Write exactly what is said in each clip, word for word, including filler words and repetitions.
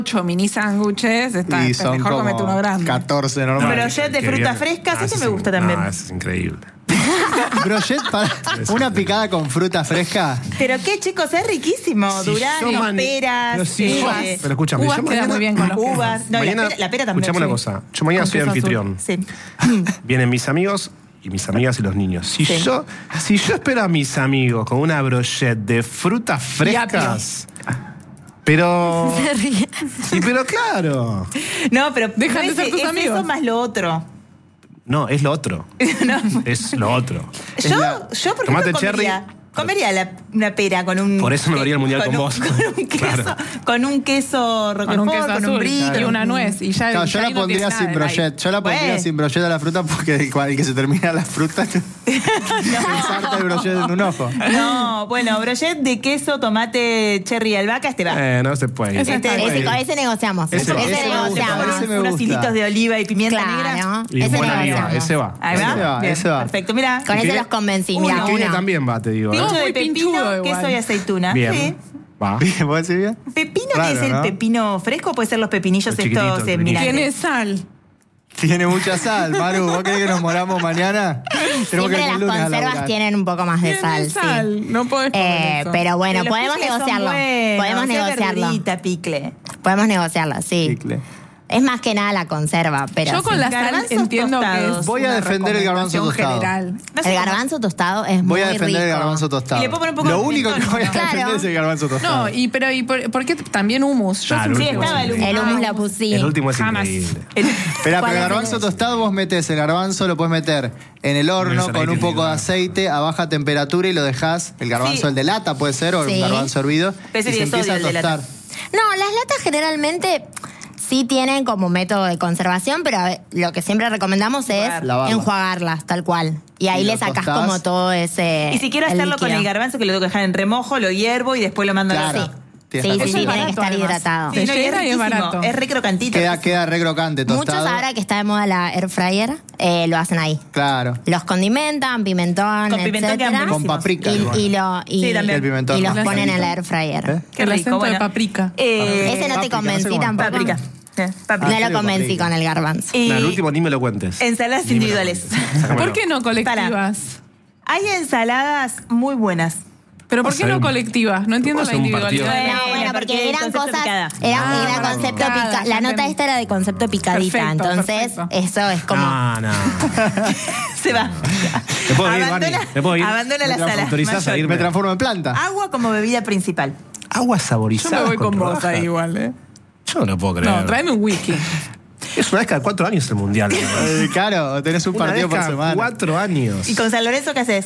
ocho mini sándwiches, está Y son mejor como comete uno grande. catorce normales. Brochet de Qué frutas bien. frescas, Ah, ese eso me es- gusta también. Ah, eso es increíble. Brochet para una picada con fruta fresca. Pero qué, chicos, es riquísimo. Si Duranos, yo man- peras, Pero si yo- eh, pero escúchame, Uvas yo queda mañana, muy bien con los uvas. No, y la mañana- pera, la pera también. Escuchame una sí. cosa. Yo mañana Con soy queso anfitrión. Sí. Vienen mis amigos y mis amigas y los niños. Si Sí. yo si yo espero a mis amigos con una brochette de frutas frescas, pero Se ríe. sí, pero claro. No, pero Dejan no de es- ser tus es amigos. eso más lo otro. No, es lo otro. Es lo otro. Yo, la- yo por Tomate ejemplo, comería, cherry. comería la- una pera con un... Por eso me vería el mundial con un- vos. Con un queso, Claro. con un queso roquefort, Con un queso con un azul brie, y con una un- nuez. Y ya, Claro, ya yo la ahí no pondría tiene sin nada de light. brochet. Yo la pondría Bueno. sin brochet a la fruta porque el, el que se termina la fruta se ensarta el brochet en un ojo. No, bueno, brochet de queso, tomate, cherry y albahaca, este va. Eh, no se puede. Ese está Ese, bien. con ese negociamos. Ese Ese, va. Ese me negociamos. gusta, ese me Unos gusta. hilitos de oliva y pimienta negra. Claro. Y Ese buena oliva, negociamos. ese va. Ahí va. Ese va, Bien, ese va. Perfecto, mira. Con Y ese que- los convencí. Uy, Mira, que viene una. también va, te digo. ¿eh? Pincho de muy pepino, pinchudo igual. queso y aceituna. Bien. Sí. Va. Bien, ¿vos decís bien? ¿Pepino Raro, que es el ¿no? pepino fresco? Puede ser los pepinillos Los chiquititos, estos en pepinitos. vinagre. Tiene sal. Tiene mucha sal, Maru. ¿Vos querés que nos moramos mañana? Tenemos Siempre que ir las el lunes a conservas laburar. tienen un poco más de Tiene sal. sal. Sí. No podés comer Eh, eso. pero bueno, Pero los podemos picles son negociarlo. buenos, Podemos sea negociarlo. verdurita, picle. Podemos negociarlo, sí. Picle. Es más que nada la conserva, pero Yo sí. con la sal Garbanzos entiendo que tostados. es Voy a una defender el garbanzo recomendación tostado. general. No sé El cómo- garbanzo tostado es muy Voy rico. a defender el garbanzo tostado. Y le puedo poner un poco Lo de único que pimentón, voy a ¿no? defender Claro. es el garbanzo tostado. No, y pero y por, ¿por qué también hummus? Yo Ah, el siempre- Sí, último estaba es el increíble. El hummus la puse. El último es Jamás. increíble. El- Espera, ¿Cuál pero el es garbanzo el- tostado vos metés el garbanzo, lo puedes meter en el horno Una con un poco de ensaladita aceite a baja temperatura y lo dejás, el garbanzo, Sí. el de lata puede ser, o Sí. el garbanzo hervido, Pero ese y se tiene empieza a sodio, el de tostar. lata. No, las latas generalmente sí tienen como método de conservación, pero lo que siempre recomendamos es Lavarlas. enjuagarlas, tal cual. Y ahí Y lo le sacás tostás. como todo ese. Y si quiero hacerlo con líquido. el garbanzo, que lo tengo que dejar en remojo, lo hiervo y después lo mando Claro. a la... Sí, Tienes sí, razón. sí, Eso es tiene que barato, estar además. hidratado. Sí. Sí, no, y es llega y es riquísimo, barato. es re crocantito. Queda, queda re crocante, tostado. Muchos ahora que está de moda la air fryer, eh, lo hacen ahí. Claro. Los condimentan, pimentón, Con pimentón quedan etcétera. Con paprika. Y, igual. y lo, y, Sí, también. El pimentón y los rojo. ponen en la air fryer. ¿Eh? Qué El rico, acento bueno. de paprika. Eh, Ese no te Paprika, convencí no sé cómo- tampoco. Paprika. Eh, No paprika. lo serio, convencí paprika. con el garbanzo. Y No, el último ni me lo cuentes. ensaladas Ni me lo individuales. cuentes. Sácamelo. ¿Por qué no colectivas? Hay ensaladas muy buenas. ¿Pero por Vamos qué a no ver. colectivos? No entiendo Vamos a la hacer un partido. individualidad. No, bueno, porque porque el eran concepto cosas. picada. Era, Ah, era para concepto picada, picada. ya La nota entendí. esta era de concepto picadita. Perfecto, entonces, perfecto. eso es como. No, no. Se va. ¿Me puedo ir, Abandona- Vani? ¿Me puedo ir? abandona la ¿Me sala. autorizás a Mayor. irme? Me transformo en planta. Agua como bebida principal. Agua Yo saborizada. me voy con vos rodajas. ahí igual, ¿eh? Yo no lo puedo creer. No, tráeme un whisky. Es una vez cada cuatro años el mundial. Eh, claro, tenés un Una partido vez por cada semana. cuatro años. ¿Y con San Lorenzo qué haces?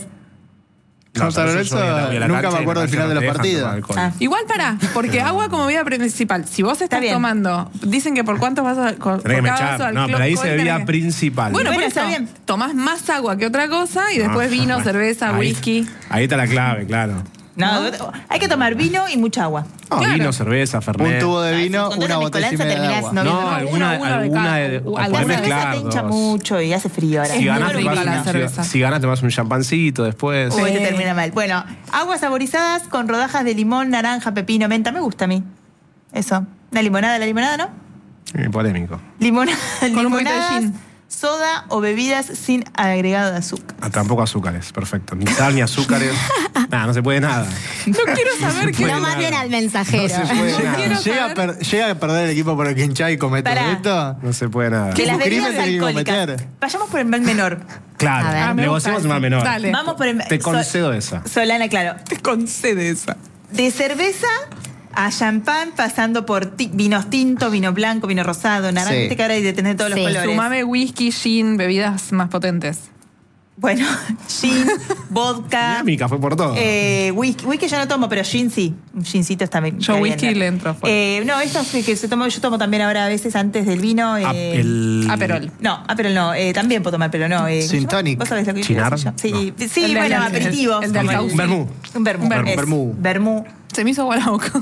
Con San Lorenzo, nunca me acuerdo del final de los partidos. Ah. Igual para, porque agua como bebida principal. Si vos estás bien. tomando, dicen que por cuántos vasos. Por Tenés que cada mechar. vaso de No, alcohol pero ahí dice tenés bebida que- principal. Bueno, Bueno, por está eso bien. tomás más agua que otra cosa y después vino, cerveza, Ahí- whisky. Ahí está la clave, claro. No, hay que tomar vino y mucha agua. No, Claro. vino, cerveza, fernet. Un tubo de Ay, vino, con toda una la botella y mezcolanza media de terminás agua. no No, viendo. alguna, uno de alguna cada- de, o o alguna La podés de cerveza mezclar te hincha dos. mucho y hace frío ahora. Si Es ganás, muy te rica vas- la si- cerveza. si ganás, te vas un champancito después. Uy, te Sí. termina mal. Bueno, aguas saborizadas con rodajas de limón, naranja, pepino, menta. Me gusta a mí. Eso. La limonada, la limonada, ¿no? Eh, polémico. Limonada, Con un poquito de limonadas, gin. soda o bebidas sin agregado de azúcar. Ah, tampoco azúcares, perfecto. Ni sal ni azúcares. Nada, no se puede nada. No quiero saber qué. No maten al mensajero. No se puede nada. quiero Llega a, saber- per- llega a perder el equipo por el que hinchá y comete Pará. esto. No se puede nada. De ¿Qué las crimen bebidas tenés que alcohólicas. cometer? Vayamos por el mal menor. Claro, A ver. Ah, me negociemos gusta un mal eso. menor. Dale. Vamos por el Te Sol- concedo esa. Solana, claro. Te concede esa. De cerveza a champán, pasando por ti- vinos tintos, vino blanco, vino rosado, naranja. Sí. Viste que ahora hay de tener todos Sí. los colores. Sumame whisky, gin, bebidas más potentes. Bueno, gin, vodka. Mica fue por todo. Eh, whisky, whisky yo no tomo, pero gin sí. Un gincito está bien. Yo está whisky bien. le entro fuerte. Eh, no, esto es que, que se toma, yo tomo también ahora a veces antes del vino. Eh, Ah, el... Aperol. No, Aperol no. Eh, también puedo tomar, pero no. Eh, Gin ¿cómo se llama? tonic. ¿Vos sabés lo que ¿Chinar? yo? Sí, No. sí El de bueno, la- aperitivos. el del como Cauci. Un vermú. Un vermú. Un vermú. es, Vermú. vermú. Se me hizo agua la boca.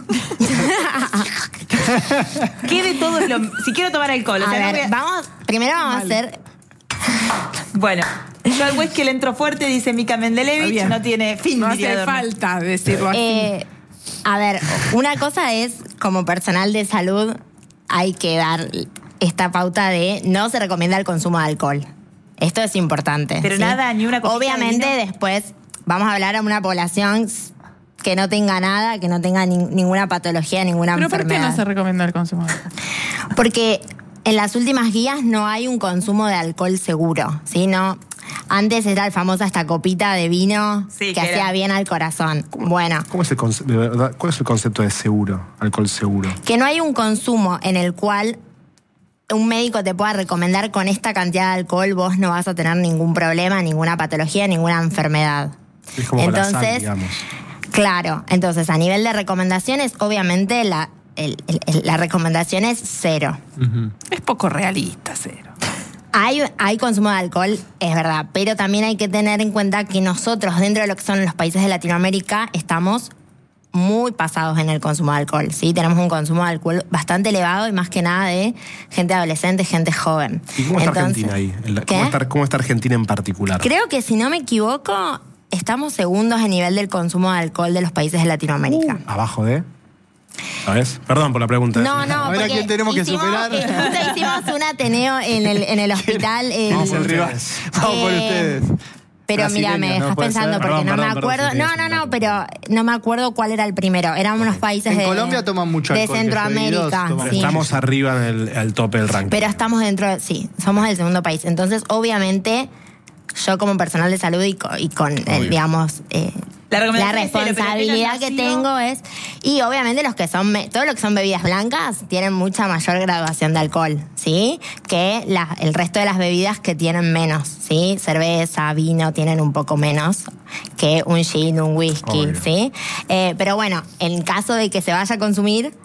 ¿Qué de todo es lo...? Si quiero tomar alcohol. o A sea, no ver, voy a- vamos. Primero vamos Vale. a hacer. Bueno, yo al whisky le entro fuerte, dice Mika Mendelevich. Bien. No tiene fin. No diría hace Adorno. falta decirlo así. Eh, a ver, una cosa es, como personal de salud, hay que dar esta pauta de no se recomienda el consumo de alcohol. Esto es importante. Pero ¿sí? nada, ni una copita Obviamente de vino. después vamos a hablar a una población que no tenga nada, que no tenga ni, ninguna patología, ninguna ¿Pero por qué enfermedad. no se recomienda el consumo de alcohol? Porque en las últimas guías no hay un consumo de alcohol seguro, ¿sí? No, antes era el famosa esta copita de vino Sí, que, que hacía era. bien al corazón. Bueno, ¿Cómo es el conce- de verdad, ¿cuál es el concepto de seguro? Alcohol seguro. que no hay un consumo en el cual un médico te pueda recomendar con esta cantidad de alcohol vos no vas a tener ningún problema, ninguna patología, ninguna enfermedad. Es como con la sal, Entonces, digamos. claro, entonces a nivel de recomendaciones, obviamente la, el- el- el- la recomendación es cero. Es poco realista, cero. Hay, hay consumo de alcohol, es verdad, pero también hay que tener en cuenta que nosotros, dentro de lo que son los países de Latinoamérica, estamos muy pasados en el consumo de alcohol, ¿sí? Tenemos un consumo de alcohol bastante elevado y más que nada de gente adolescente, gente joven. ¿Y cómo está Entonces, Argentina ahí? En la- ¿qué? ¿Cómo, está, ¿Cómo está Argentina en particular? Creo que si no me equivoco, estamos segundos en nivel del consumo de alcohol de los países de Latinoamérica. ¿Abajo de? ¿Sabes? Perdón por la pregunta. No, no, A ver a porque quién tenemos que hicimos, superar. eh, justo hicimos un Ateneo en el, en el hospital. eh, Vamos por ustedes. rival. Vamos por Eh, ustedes. Pero mira, Brasileños, me ¿no? dejas Puede pensando ser. porque Perdón, no perdón, me perdón, acuerdo. si No, tienes no, un no, dato. pero no me acuerdo cuál era el primero. Eran unos países En de Colombia toman mucho de alcohol, que Centroamérica. seguidos toman Sí. Estamos arriba en el al tope del ranking. Pero estamos dentro, de- sí, somos el segundo país. Entonces, obviamente, yo como personal de salud y con, y con el, digamos, eh, La la recomendación es cero, pero responsabilidad apenas que nacido- tengo es, y obviamente los que son, me- todo lo que son bebidas blancas tienen mucha mayor graduación de alcohol, ¿sí? Que la- el resto de las bebidas que tienen menos, ¿sí? Cerveza, vino, tienen un poco menos que un gin, un whisky, Obvio. ¿sí? Eh, pero bueno, en caso de que se vaya a consumir,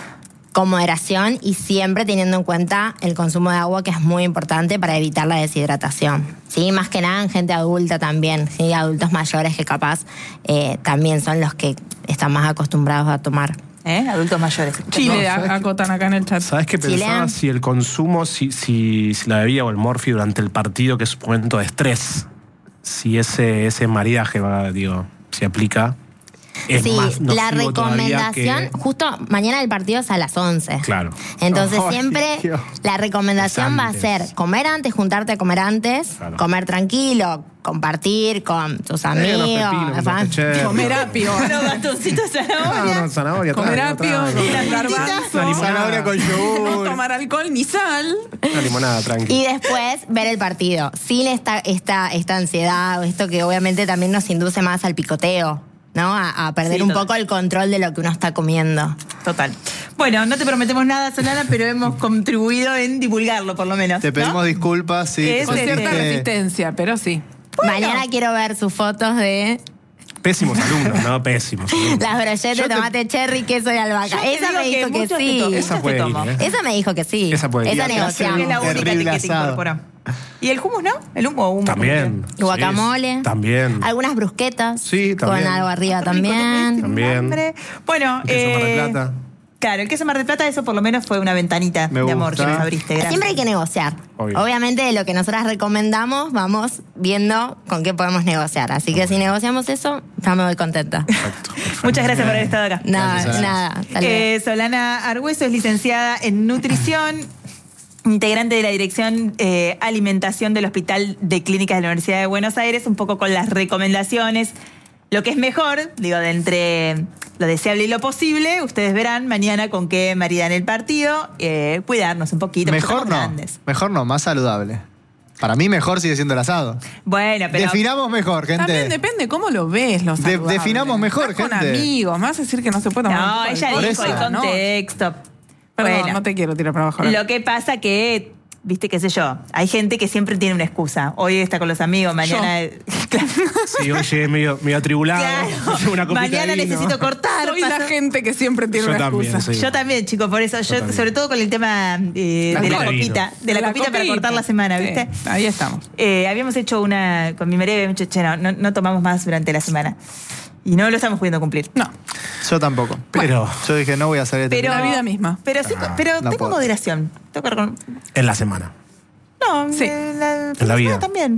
con moderación y siempre teniendo en cuenta el consumo de agua, que es muy importante para evitar la deshidratación. Sí, más que nada en gente adulta también, sí, adultos mayores que capaz eh, también son los que están más acostumbrados a tomar. ¿Eh? Adultos mayores. Chile, No, ¿sabes a- acotan acá en el chat. ¿Sabes qué Chile. pensaba? Si el consumo, si, si, si la bebida o el morfi durante el partido, que es un momento de estrés, si ese, ese maridaje, va, digo, se aplica, es Sí, más nocivo la recomendación, todavía que- justo mañana el partido es a las once. Claro. Entonces Ay, siempre Dios. la recomendación Es va a antes. ser comer antes, juntarte a comer antes, Claro. comer tranquilo, compartir con tus Eh, unos amigos. pepinos, fan- unos cherry. Comer apio. Unos bastoncitos de Ah, zanahoria. no, zanahoria, Comer trae, apio, trae. comer Una garbanzo. limonada. Zanahoria con No yogur. tomar alcohol ni sal. Una limonada, tranqui. Y después ver el partido, sin esta, esta, esta ansiedad o esto que obviamente también nos induce más al picoteo, ¿no? A, a perder Sí, un total. poco el control de lo que uno está comiendo. Total. Bueno, no te prometemos nada, Solana, pero hemos contribuido en divulgarlo, por lo menos. Te ¿no? pedimos disculpas, sí. Es Con te cierta sentiste- resistencia, pero sí. Mañana quiero ver sus fotos de Pésimos alumnos, ¿no? Pésimos alumnos. las brochettes Yo de te- tomate cherry, queso y albahaca. Yo te Esa digo me dijo que, muchos te sí. to- Esa muchos puede te ir, tomo. ¿eh? Esa me dijo que sí. Esa puede ir. Esa Y acá Es negociamos. la única que Terrible te asado. incorporó. ¿Y el hummus, no? ¿El humo o humo? También. Y guacamole. Sí, también. Algunas brusquetas. Sí, también. Con algo arriba Qué rico, tengo también. También. hambre. Bueno, El queso Mar del eh, Plata. Claro, el queso Mar del Plata, eso por lo menos fue una ventanita Me de amor gusta. que nos abriste. Gracias. Siempre hay que negociar. Obvio. Obviamente de lo que nosotras recomendamos, vamos viendo con qué podemos negociar. Así que si negociamos eso, ya me voy contenta. Perfecto, perfecto. Muchas gracias por haber estado acá. Nada, Gracias. nada. Hasta luego. Eh, Solana Argüeso es licenciada en nutrición, integrante de la Dirección eh, Alimentación del Hospital de Clínicas de la Universidad de Buenos Aires, un poco con las recomendaciones. Lo que es mejor, digo, de entre lo deseable y lo posible, ustedes verán mañana con qué maridan el partido, eh, cuidarnos un poquito. porque Mejor somos no. grandes. Mejor no, más saludable. Para mí mejor sigue siendo el asado. Bueno, pero... Definamos mejor, gente. También depende cómo lo ves, los De- definamos mejor, Estás con gente. amigos, me vas a decir que no se puede tomar No, un ella poco de dijo alcohol. el No, contexto. Perdón, Bueno. no te quiero tirar para abajo. ahora. Lo que pasa que, viste, qué sé yo, hay gente que siempre tiene una excusa. Hoy está con los amigos, mañana... Claro. Sí, hoy llegué medio, medio atribulado. Claro. Una copita Mañana de vino. necesito cortar. Soy la paso- gente que siempre tiene Yo una también, excusa. sí. Yo también, chicos, por eso, yo, también. sobre todo con el tema eh, La de la copa de copita, de la, copita para cortar la semana, Sí, ¿viste? ahí estamos. Eh, habíamos hecho una, con mi marido habíamos dicho, che, no, no, no tomamos más durante la semana. Y no lo estamos pudiendo cumplir. No, Yo tampoco. Pero Yo dije, no voy a salir de Pero, La vida misma. Pero, sí, Ah, pero no tengo puedo. moderación. Tengo que recon- en la semana. No, Sí. en la, En la vida. también.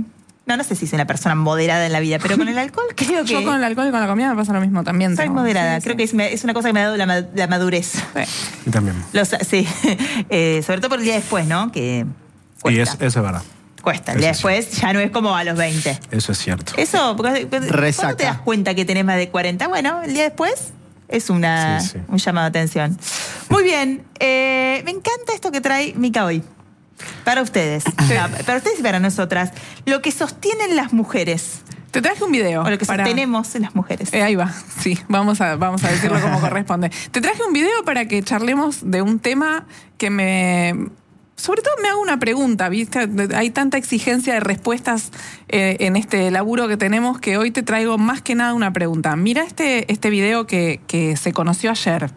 No, no sé si soy una persona moderada en la vida, pero con el alcohol creo que... Yo con el alcohol y con la comida me pasa lo mismo también. Soy tengo. moderada, Sí, creo sí. que es, me- es una cosa que me ha dado la, ma- la madurez. Sí. Y también. Los- sí, Eh, sobre todo por el día después, ¿no? Que Y cuesta. es, eso es verdad. Cuesta, el día Eso sí. después ya no es como a los veinte. Eso es cierto. Eso, porque ¿cuándo Resaca. te das cuenta que tenés más de cuarenta? Bueno, el día después es una, Sí, sí. un llamado de atención. Muy bien, eh, me encanta esto que trae Mica hoy. Para ustedes, No, para ustedes y para nosotras, lo que sostienen las mujeres, Te traje un video. o lo que para- sostenemos las mujeres. Eh, ahí va, sí, vamos a, vamos a decirlo como corresponde. Te traje un video para que charlemos de un tema que me... Sobre todo me hago una pregunta, ¿viste? Hay tanta exigencia de respuestas eh, en este laburo que tenemos que hoy te traigo más que nada una pregunta. Mira este, este video que, que se conoció ayer.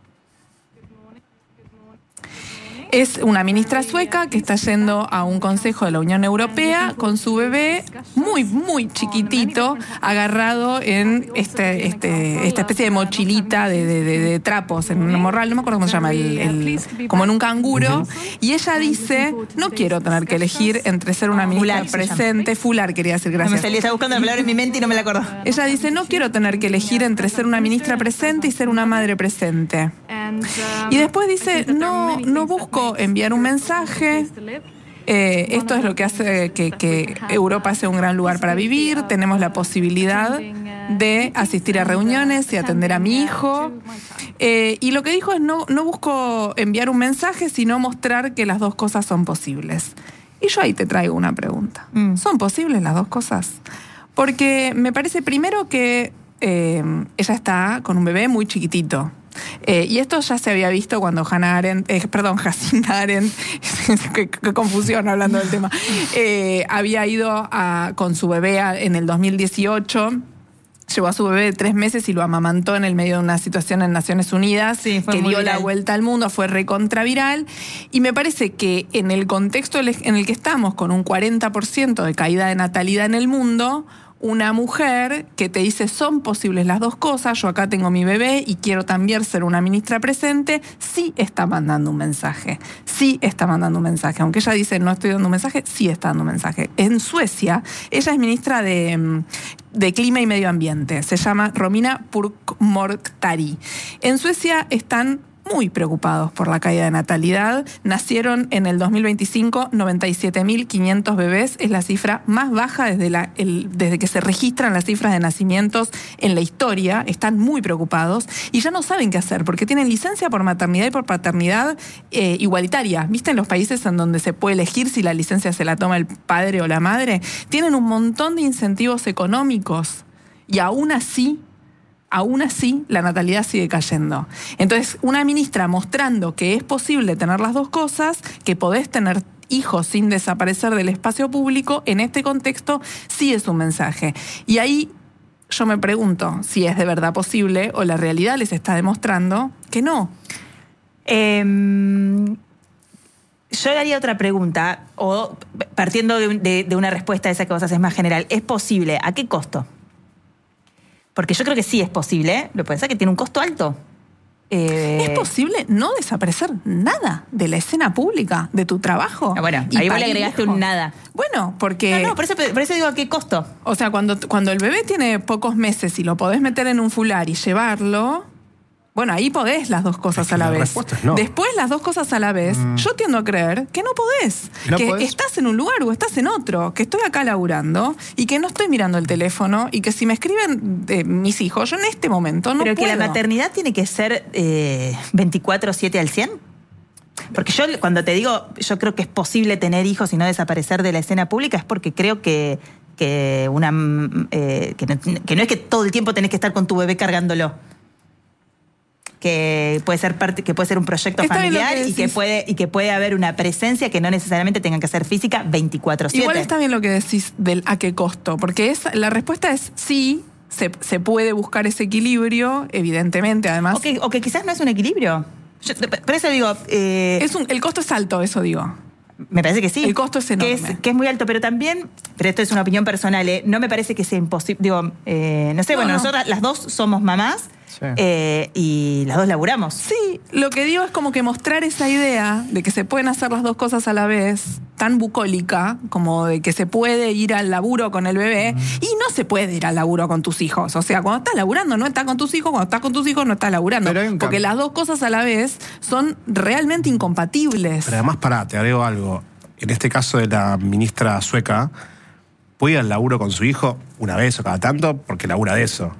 Es una ministra sueca que está yendo a un consejo de la Unión Europea con su bebé muy, muy chiquitito, agarrado en este, este, esta especie de mochilita de, de- de- de trapos, en un morral, no me acuerdo cómo se llama, el- el- como en un canguro. Y ella dice, no quiero tener que elegir entre ser una ministra Fular se llama. presente, fular quería decir, No me gracias. salía, estaba buscando la palabra en mi mente y no me la acuerdo. Ella dice, no quiero tener que elegir entre ser una ministra presente y ser una madre presente. Y después dice, no, no busco enviar un mensaje. Eh, esto es lo que hace que, que Europa sea un gran lugar para vivir. Tenemos la posibilidad de asistir a reuniones y atender a mi hijo. Eh, y lo que dijo es, no, no busco enviar un mensaje, sino mostrar que las dos cosas son posibles. Y yo ahí te traigo una pregunta. Mm. ¿Son posibles las dos cosas? Porque me parece primero que eh, ella está con un bebé muy chiquitito. Eh, y esto ya se había visto cuando Hannah Arendt, eh, perdón, Jacinta Arendt, qué, qué confusión hablando del tema, eh, había ido a, con su bebé a- en el dos mil dieciocho. Llevó a su bebé de tres meses y lo amamantó en el medio de una situación en Naciones Unidas Sí, fue que muy dio la viral. vuelta al mundo, fue recontraviral. Y me parece que en el contexto en el que estamos, con un cuarenta por ciento de caída de natalidad en el mundo, una mujer que te dice son posibles las dos cosas, yo acá tengo mi bebé y quiero también ser una ministra presente, sí está mandando un mensaje, sí está mandando un mensaje. Aunque ella dice no estoy dando un mensaje, sí está dando un mensaje. En Suecia, ella es ministra de, de Clima y Medio Ambiente, se llama Romina Pourmokhtari. En Suecia están muy preocupados por la caída de natalidad. Nacieron en el dos mil veinticinco noventa y siete mil quinientos bebés. Es la cifra más baja desde, la, el, desde que se registran las cifras de nacimientos en la historia. Están muy preocupados y ya no saben qué hacer porque tienen licencia por maternidad y por paternidad eh, igualitaria. ¿Viste en los países en donde se puede elegir si la licencia se la toma el padre o la madre? Tienen un montón de incentivos económicos y aún así Aún así, la natalidad sigue cayendo. Entonces, una ministra mostrando que es posible tener las dos cosas, que podés tener hijos sin desaparecer del espacio público, en este contexto sí es un mensaje. Y ahí yo me pregunto si es de verdad posible o la realidad les está demostrando que no. Eh, yo le haría otra pregunta, o partiendo de, un- de- de una respuesta a esa que vos haces más general. ¿Es posible? ¿A qué costo? Porque yo creo que sí es posible. Lo que pasa es que tiene un costo alto. Eh, ¿Es posible no desaparecer nada de la escena pública, de tu trabajo? Ah, bueno, y ahí vos le parir agregaste hijos? un nada. Bueno, porque... No, no, por eso, por eso digo a qué costo. O sea, cuando, cuando el bebé tiene pocos meses y lo podés meter en un fular y llevarlo, bueno, ahí podés las dos cosas Es que a la, la vez. respuesta es no. Después las dos cosas a la vez, yo tiendo a creer que no podés. ¿No que podés? estás en un lugar o estás en otro, que estoy acá laburando y que no estoy mirando el teléfono y que si me escriben eh, mis hijos, yo en este momento no Pero que puedo. la maternidad tiene que ser eh, veinticuatro siete al cien. Porque yo cuando te digo, yo creo que es posible tener hijos y no desaparecer de la escena pública, es porque creo que, que, una, mm, eh, que, no, que no es que todo el tiempo tenés que estar con tu bebé cargándolo. Que puede ser parte, que puede ser un proyecto Está bien lo familiar que y que decís. puede y que puede haber una presencia que no necesariamente tenga que ser física veinticuatro siete. Igual está bien lo que decís del a qué costo, porque es, la respuesta es sí, se, se puede buscar ese equilibrio, evidentemente, además. O que, o que quizás no es un equilibrio. Yo, por eso digo, eh, Es un, el costo es alto, eso digo. me parece que sí. El costo es enorme. Que es, que es muy alto, pero también, pero esto es una opinión personal, ¿eh? No me parece que sea imposible. Digo, eh, no sé, No, bueno, no. nosotras las dos somos mamás Sí. eh, y las dos laburamos. Sí, lo que digo es como que mostrar esa idea de que se pueden hacer las dos cosas a la vez tan bucólica, como de que se puede ir al laburo con el bebé, y no se puede ir al laburo con tus hijos. O sea, cuando estás laburando no estás con tus hijos, cuando estás con tus hijos no estás laburando. Porque las dos cosas a la vez son realmente incompatibles. Pero además, pará, te agrego algo. En este caso de la ministra sueca, puede ir al laburo con su hijo una vez o cada tanto porque labura de eso.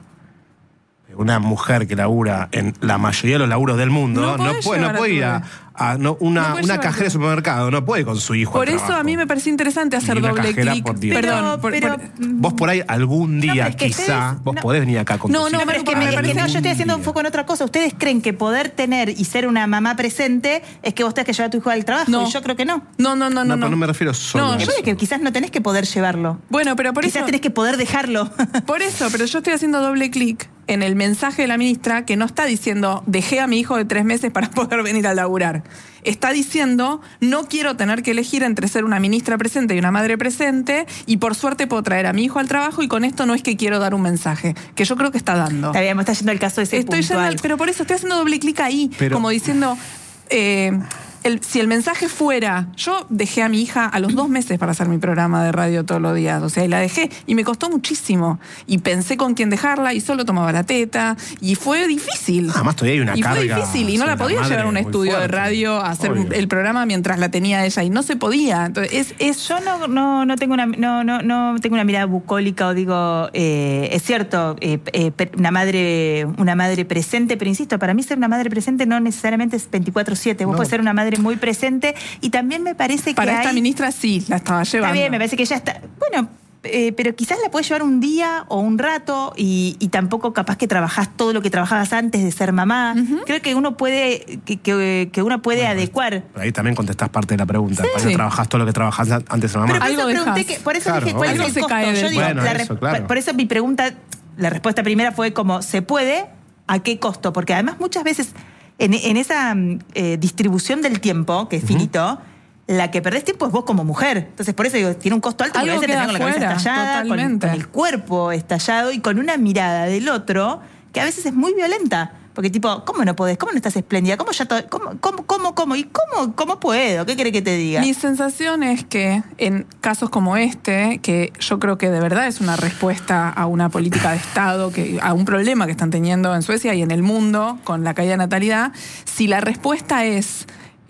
Una mujer que labura en la mayoría de los laburos del mundo no, no puede, no puede ir a, a no, una, no una cajera de supermercado, no puede con su hijo. Por eso trabajo. A mí me parece interesante hacer y doble clic. Perdón, por, pero, por, vos por ahí algún día no, quizá ustedes, vos no, podés venir acá con no, tus no, hijos. pero es que, me, es que no, yo estoy haciendo un foco en otra cosa. Ustedes creen que poder tener y ser una mamá presente es que vos tenés que llevar a tu hijo al trabajo. No. Y yo creo que no. No, no, no, no. No, pero no me refiero solo no, a eso. Es que quizás no tenés que poder llevarlo. Bueno, pero por quizás eso... tenés que poder dejarlo. Por eso, pero yo estoy haciendo doble clic en el mensaje de la ministra que no está diciendo dejé a mi hijo de tres meses para poder venir a laburar. Está diciendo no quiero tener que elegir entre ser una ministra presente y una madre presente y por suerte puedo traer a mi hijo al trabajo y con esto no es que quiero dar un mensaje, que yo creo que está dando. Está bien, me está yendo el caso de ese Estoy puntual. yendo, pero por eso estoy haciendo doble clic ahí, pero, como diciendo... Eh, El, si el mensaje fuera, yo dejé a mi hija a los dos meses para hacer mi programa de radio todos los días, o sea, y la dejé, y me costó muchísimo, y pensé con quién dejarla, y solo tomaba la teta, y fue difícil. Además todavía hay una y carga. Y fue difícil, y no la podía llevar a un estudio fuerte, de radio a hacer obvio. el programa mientras la tenía ella, y no se podía. Entonces, es, es Yo no, no, no tengo una no, no, no tengo una mirada bucólica o digo, eh, es cierto, eh, eh, una madre, una madre presente, pero insisto, para mí ser una madre presente no necesariamente es veinticuatro siete. Vos No. podés ser una madre muy presente y también me parece para que esta hay, ministra sí, la estaba llevando. está bien, me parece que ya está, bueno, eh, pero quizás la puedes llevar un día o un rato y, y tampoco capaz que trabajás todo lo que trabajabas antes de ser mamá. Uh-huh. Creo que uno puede, que, que, que uno puede bueno, adecuar. Pero ahí también contestás parte de la pregunta. Sí. ¿Para qué trabajás todo lo que trabajás antes de ser mamá? Pero por Algo eso pregunté dejás. que, por eso Claro, dije, ¿cuál obvio. es el Algo se costo? cae del- Yo digo, Bueno, la eso, re- claro. por eso mi pregunta, la respuesta primera fue como, ¿se puede? ¿A qué costo? Porque además muchas veces en, en esa eh, distribución del tiempo, que es finito, uh-huh. la que perdés tiempo es vos como mujer. Entonces, por eso digo, tiene un costo alto porque a Algo veces te queda tenés con la cabeza fuera, estallada, con, totalmente. con el cuerpo estallado y con una mirada del otro que a veces es muy violenta. Porque tipo, ¿cómo no podés? ¿Cómo no estás espléndida? ¿Cómo ya todo, cómo, cómo, cómo, cómo? ¿Y cómo, cómo puedo? ¿Qué querés que te diga? Mi sensación es que en casos como este, que yo creo que de verdad es una respuesta a una política de Estado, que, a un problema que están teniendo en Suecia y en el mundo con la caída de natalidad, si la respuesta es...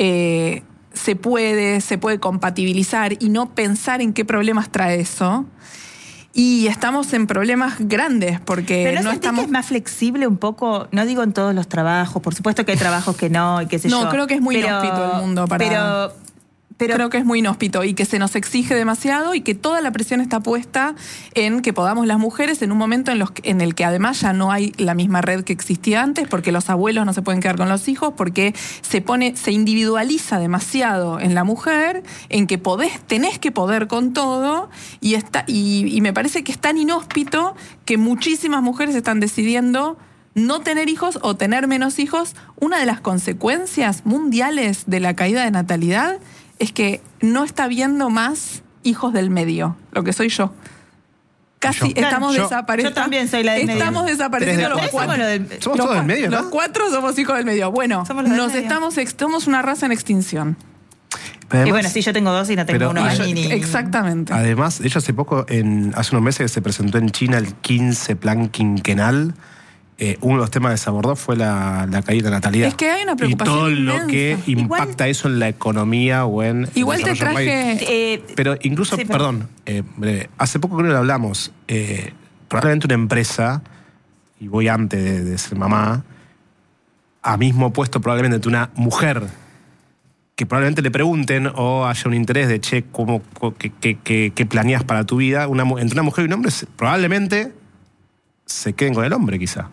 Eh, se puede, se puede compatibilizar y no pensar en qué problemas trae eso. Y estamos en problemas grandes porque Pero no, no sentís estamos... que es más flexible un poco, no digo en todos los trabajos, por supuesto que hay trabajos que no, y qué sé No, yo. creo que es muy pero, inhóspito el mundo para... Pero, pero Creo que es muy inhóspito y que se nos exige demasiado y que toda la presión está puesta en que podamos las mujeres en un momento en, los, en el que además ya no hay la misma red que existía antes, porque los abuelos no se pueden quedar con los hijos, porque se pone, se individualiza demasiado en la mujer, en que podés, tenés que poder con todo, y, está, y, y me parece que es tan inhóspito que muchísimas mujeres están decidiendo no tener hijos o tener menos hijos. Una de las consecuencias mundiales de la caída de natalidad es que no está viendo más hijos del medio, lo que soy yo. Casi Yo. estamos Yo- desapareciendo. yo también soy la del medio. Estamos desapareciendo ¿Tenés de los cuatro? cuatro. Somos lo del- Somos los todos del cua- medio, ¿no? Los cuatro somos hijos del medio. Bueno, Somos los del nos medio. estamos, ex- somos una raza en extinción. Pero y además- bueno, sí, yo tengo dos y no tengo pero- uno. y yo- ni- ni- Exactamente. Además, de hecho, hace poco, en, hace unos meses, se presentó en China el quince Plan Quinquenal. Eh, uno de los temas que se abordó fue la, la caída de natalidad. Es que hay una preocupación Y todo lo que inmensa. impacta eso en la economía o en... Igual el te desarrollo del país. traje... Eh, Pero incluso, Sí, pero- perdón, eh, breve, hace poco que no lo hablamos, eh, probablemente una empresa, y voy antes de, de ser mamá, a mismo puesto probablemente de una mujer, que probablemente le pregunten o haya un interés de, che, ¿cómo, co- qué, qué, qué- qué planeas para tu vida? Una, mu- entre una mujer y un hombre, se- probablemente se queden con el hombre, quizá.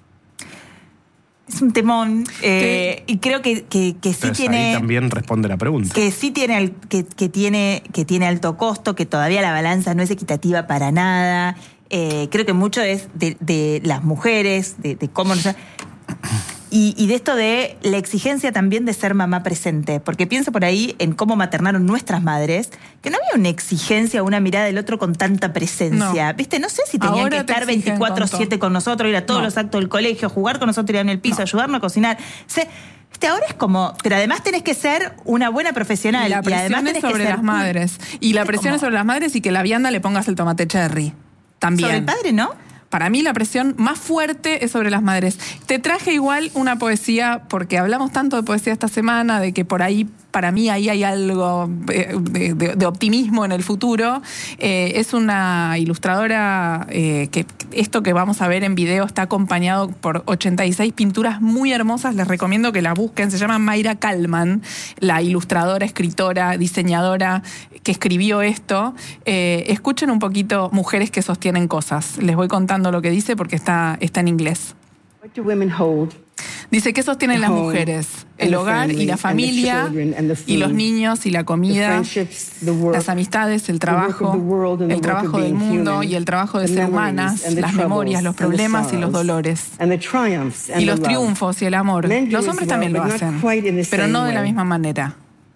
es un temón. eh, y creo que, que, que sí Entonces, tiene. ahí también responde la pregunta. Que sí tiene, al- que, que tiene, que tiene alto costo, que todavía la balanza no es equitativa para nada. Eh, creo que mucho es de, de las mujeres, de, de cómo nos... Y, y de esto de la exigencia también de ser mamá presente. Porque pienso por ahí en cómo maternaron nuestras madres, que no había una exigencia o una mirada del otro con tanta presencia. No. ¿Viste? No sé si tenían Ahora que te estar exigen veinticuatro siete con todo. con nosotros, ir a todos No. los actos del colegio, jugar con nosotros, tirar en el piso, No. ayudarnos a cocinar. Se- Viste, ahora es como, pero además tenés que ser una buena profesional. Y la y presión además es tenés que sobre ser las madres. Y la presión como- es sobre las madres y que la vianda le pongas el tomate cherry. También. Sobre el padre, ¿no? Para mí la presión más fuerte es sobre las madres. Te traje igual una poesía, porque hablamos tanto de poesía esta semana, de que por ahí, para mí, ahí hay algo de, de- de optimismo en el futuro. Eh, es una ilustradora eh, que esto que vamos a ver en video está acompañado por ochenta y seis pinturas muy hermosas. Les recomiendo que la busquen. Se llama Mayra Kalman, la ilustradora, escritora, diseñadora que escribió esto. Eh, escuchen un poquito Mujeres que sostienen cosas. Les voy contando lo que dice porque está, está en inglés. What do women hold? Dice, ¿qué sostienen las mujeres? El hogar y la familia, y los niños y la comida, las amistades, el trabajo, el trabajo del mundo y el trabajo de ser humanas, las memorias, los problemas y los dolores, y los triunfos y el amor. Los hombres también lo hacen, pero no de la misma manera.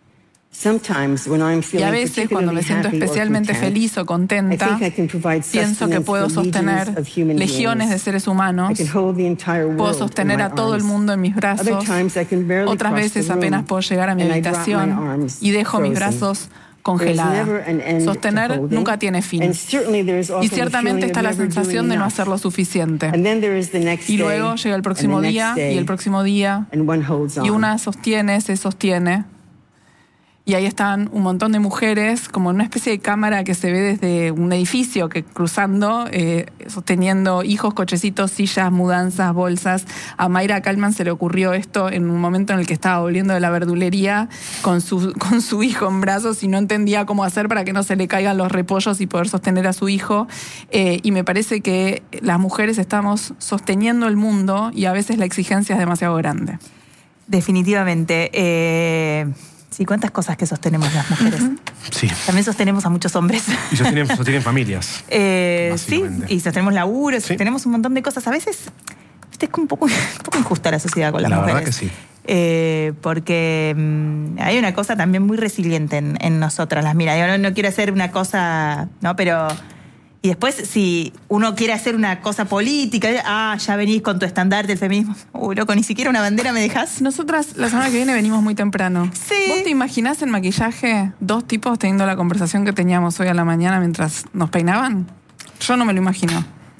Y a veces, cuando me siento especialmente feliz o contenta, pienso que puedo sostener legiones de seres humanos, puedo sostener a todo el mundo en mis brazos. Otras veces apenas puedo llegar a mi habitación y dejo mis brazos congeladas. Sostener nunca tiene fin. Y ciertamente está la sensación de no hacer lo suficiente. Y luego llega el próximo día y el próximo día, y una sostiene, se sostiene. Y ahí están un montón de mujeres, como en una especie de cámara que se ve desde un edificio, que cruzando, eh, sosteniendo hijos, cochecitos, sillas, mudanzas, bolsas. A Mayra Kalman se le ocurrió esto en un momento en el que estaba volviendo de la verdulería con su, con su hijo en brazos y no entendía cómo hacer para que no se le caigan los repollos y poder sostener a su hijo. Eh, y me parece que las mujeres estamos sosteniendo el mundo y a veces la exigencia es demasiado grande. Definitivamente. Eh... Sí, cuántas cosas que sostenemos las mujeres. Sí. También sostenemos a muchos hombres. Y sostienen, sostienen familias. Eh, sí, básicamente. y sostenemos laburo, Sí. sostenemos un montón de cosas. A veces, viste, es como un poco, un poco injusta la sociedad con las La mujeres. verdad que sí. Eh, porque mmm, hay una cosa también muy resiliente en, en nosotras. Las mira, yo no, no quiero hacer una cosa, ¿no? Pero... Y después, si uno quiere hacer una cosa política, ah, ya venís con tu estandarte del feminismo. Uy, loco, ni siquiera una bandera me dejás. Nosotras la semana que viene venimos muy temprano. Sí. ¿Vos te imaginás en maquillaje dos tipos teniendo la conversación que teníamos hoy a la mañana mientras nos peinaban? Yo no me lo imagino.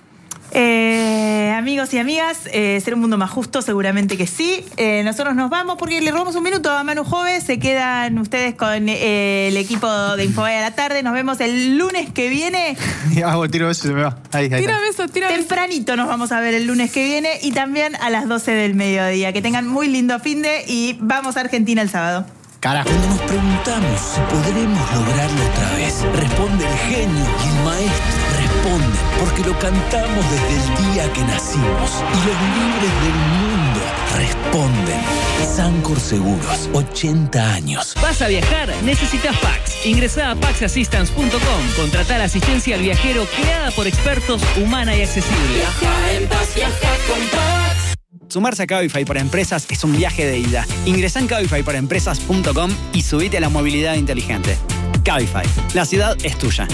Eh, amigos y amigas, eh, ser un mundo más justo, seguramente que sí. Eh, nosotros nos vamos porque le robamos un minuto a Manu Jove. Se quedan ustedes con eh, el equipo de Infobae a la tarde. Nos vemos el lunes que viene. Y hago el tiro ese y se me va. Ahí, ahí Tira está. besos, tira besos. Tempranito nos vamos a ver el lunes que viene y también a las doce del mediodía. Que tengan muy lindo finde y vamos a Argentina el sábado. Carajo. Cuando nos preguntamos si podremos lograrlo otra vez, responde el genio y el maestro. Responde porque lo cantamos desde el día que nacimos. Y los libres del mundo responden. Sancor Seguros, ochenta años. ¿Vas a viajar? Necesitas Pax. Ingresá a pax assistance punto com. Contratá la asistencia al viajero creada por expertos, humana y accesible. Sumarse a Cabify para Empresas es un viaje de ida. Ingresá en cabify para empresas punto com y subite a la movilidad inteligente. Cabify, la ciudad es tuya.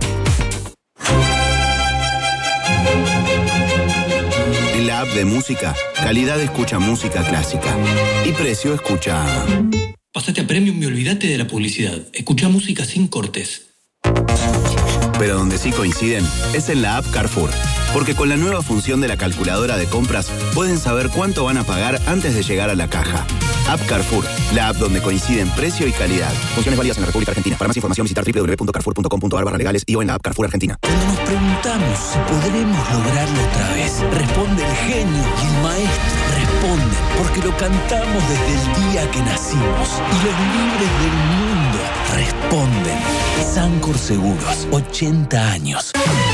En la app de música, Calidad escucha música clásica. Y Precio escucha... Pasate a Premium y olvídate de la publicidad. Escucha música sin cortes. Pero donde sí coinciden es en la app Carrefour. Porque con la nueva función de la calculadora de compras, pueden saber cuánto van a pagar antes de llegar a la caja. App Carrefour, la app donde coinciden precio y calidad. Funciones válidas en la República Argentina. Para más información visitar doble u doble u doble u punto carrefour punto com punto a r barra legales y o en la app Carrefour Argentina. Cuando nos preguntamos si podremos lograrlo otra vez, responde el genio y el maestro. Responde porque lo cantamos desde el día que nacimos. Y los libres del mundo responden. Sancor Seguros, ochenta años.